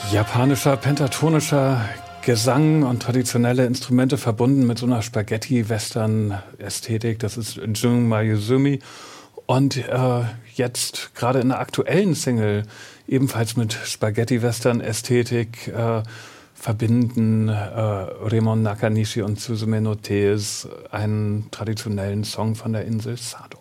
Japanischer, pentatonischer Gesang und traditionelle Instrumente verbunden mit so einer Spaghetti-Western-Ästhetik. Das ist Jun Mayuzumi. Und jetzt gerade in der aktuellen Single ebenfalls mit Spaghetti-Western-Ästhetik verbinden Remon Nakanishi und Suzume no Tees einen traditionellen Song von der Insel Sado.